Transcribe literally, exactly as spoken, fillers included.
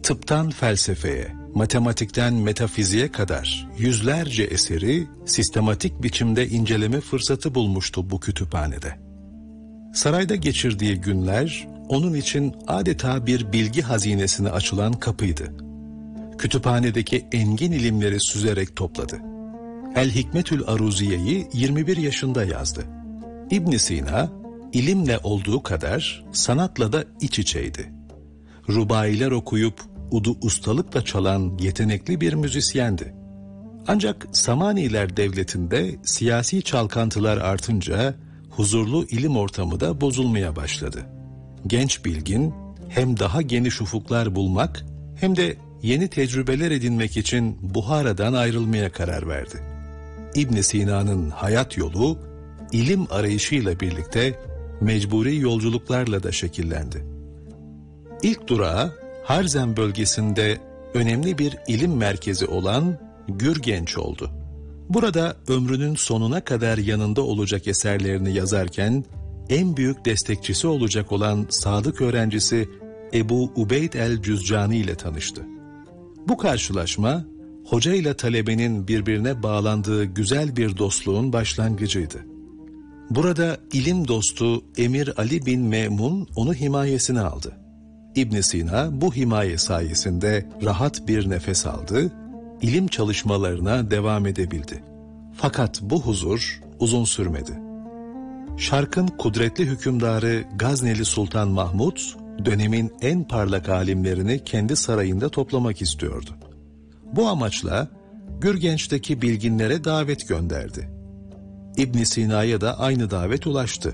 Tıptan felsefeye, matematikten metafiziğe kadar yüzlerce eseri sistematik biçimde inceleme fırsatı bulmuştu bu kütüphanede. Sarayda geçirdiği günler onun için adeta bir bilgi hazinesine açılan kapıydı. Kütüphanedeki engin ilimleri süzerek topladı. El Hikmetül Aruziye'yi yirmi bir yaşında yazdı. İbn Sina, ilimle olduğu kadar sanatla da iç içeydi. Rubailer okuyup udu ustalıkla çalan yetenekli bir müzisyendi. Ancak Samaniler devletinde siyasi çalkantılar artınca huzurlu ilim ortamı da bozulmaya başladı. Genç bilgin hem daha geniş ufuklar bulmak hem de yeni tecrübeler edinmek için Buhara'dan ayrılmaya karar verdi. İbn Sina'nın hayat yolu ilim arayışıyla birlikte mecburi yolculuklarla da şekillendi. İlk durağı Harzen bölgesinde önemli bir ilim merkezi olan Gürgenç oldu. Burada ömrünün sonuna kadar yanında olacak eserlerini yazarken en büyük destekçisi olacak olan sadık öğrencisi Ebu Ubeyd el-Cüzcani ile tanıştı. Bu karşılaşma hoca ile talebenin birbirine bağlandığı güzel bir dostluğun başlangıcıydı. Burada ilim dostu Emir Ali bin Memun onu himayesine aldı. İbn Sina bu himaye sayesinde rahat bir nefes aldı, ilim çalışmalarına devam edebildi. Fakat bu huzur uzun sürmedi. Şark'ın kudretli hükümdarı Gazneli Sultan Mahmud, dönemin en parlak alimlerini kendi sarayında toplamak istiyordu. Bu amaçla Gürgenç'teki bilginlere davet gönderdi. İbn Sina'ya da aynı davet ulaştı.